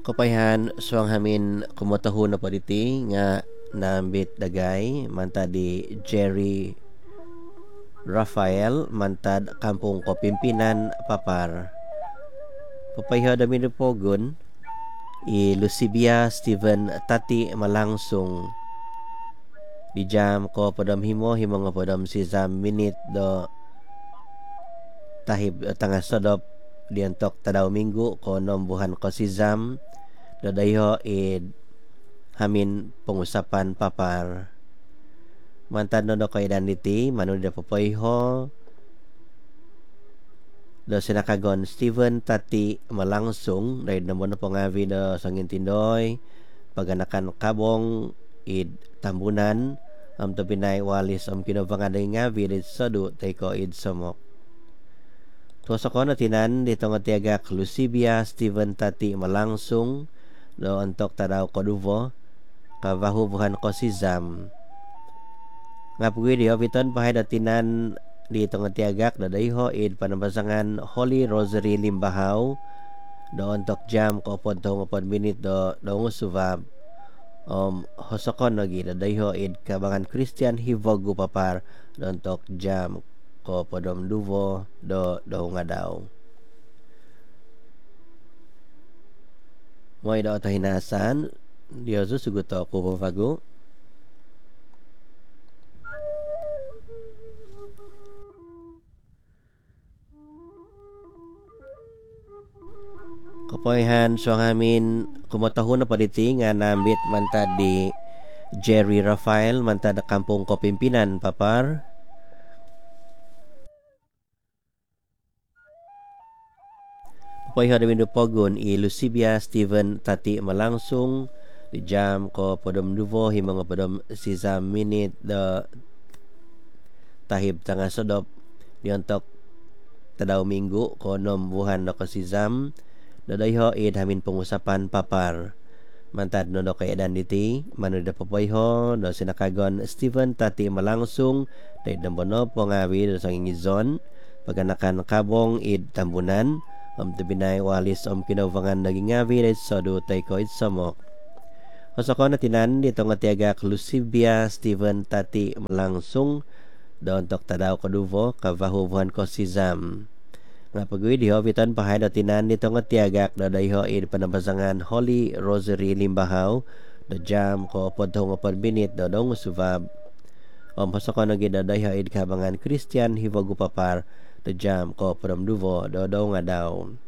Kapayhan suang hamin kumutahon na paditi nga nambit dagay mantad di Jerry Rafael mantad kampung Kopimpinan Papar. Papayha dami ni pogon i Lucibia Steven Tati Malangsung di jam ko padam himo nga padam si jam minit do tahib tangah sodop di antok tadaw minggu ko nombuhan ko si jam dadayo id hamin pengusapan papar mantan no ko identity manu da papayho do sinakagon Steven Tati Malangsung dahil naman na pangavi do sangin tindoy paganakan kabong id tambunan am to binay walis am kinabangaday nga vilit sadu tay ko id somok to sa ko na tinan dito nga tiagak Lucibia Steven Tati Malangsung do antok tadaw ko duvo kabahubuhan ko si Zam nga pugwi diyo biton pahay datinan dito nga tiagak na dayho id panabasangan Holy Rosary Limbahaw do antok jam ko pod to nga pod minute do ngusubab hosokon nogi na dayho id kabangan Christian Hivogu Papar do antok jam ko podom duvo do nga daw moy do tahinasan Diyo suguto ko bago kapoyhan so ngamin kumotahon na paditi nga nambit mantad di Jerry Rafael mantad kampung Kopimpinan Papar. Kapoyhan na minupogon i Lucibia Steven Tati Malangsung di jam ko podom duvo himong podom si jam minit do tahib tangah sodop di antok tadaw minggu ko nombuhan no ko si jam dodayho id hamin pengusapan papar mantad no kay identity manu da papoyho do sinakagon Steven Tati Malangsung dahil nambono pongawi do sanging izon paganakan kabong id tambunan am tebinay walis om kinawangan naging ngawi dahil sodo tay ko id somok Hosoko na tinan dito nga tiagak Lucibia Steven Tati Malangsung do antok tadaw ko duvo kabahubuhan ko si Zam nga pagwi diho biton pahay do tinan dito nga tiagak dodayho id panabasangan Holy Rosary Limbahaw do jam ko pod to nga pod minute do dong subab hosoko na gid dodayho id kabangan Christian Hivogu Papar do jam ko podom duvo do nga daw